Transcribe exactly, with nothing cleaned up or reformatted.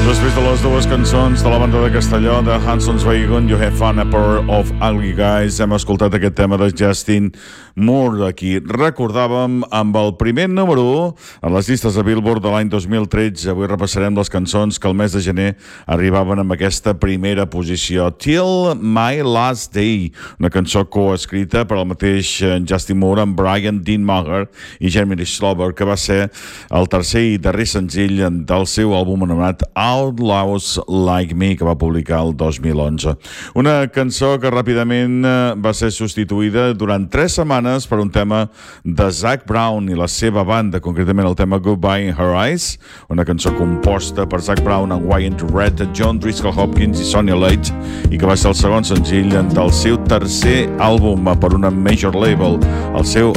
Després de les dues cançons de la banda de Castelló, de Hanson's Wagon, You Have Fun, A Pair of Ugly Guys, hem escoltat aquest tema de Justin Moore d'aquí. Recordàvem amb el primer número u en les llistes de Billboard de l'any dos mil tretze. Avui repassarem les cançons que el mes de gener arribaven amb aquesta primera posició. Till My Last Day, una cançó coescrita per al mateix Justin Moore amb Brian Dean Maher i Jeremy Slover, que va ser el tercer i darrer senzill del seu àlbum anomenat Outlaws Like Me, que va publicar el dos mil onze. Una cançó que ràpidament va ser substituïda durant tres setmanes per un tema de Zac Brown i la seva banda, concretament el tema Goodbye in Her Eyes, una cançó composta per Zac Brown amb Wyatt Red, John Driscoll Hopkins i Sonia Leight, i que va ser el segon senzill del seu tercer àlbum per una major label, el seu